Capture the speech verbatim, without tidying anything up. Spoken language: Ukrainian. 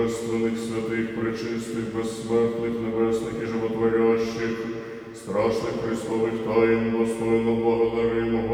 божественних, святих, пречистих, безсмертних, небесних і животворящих, страшних Христових таїн, достойно благодаримо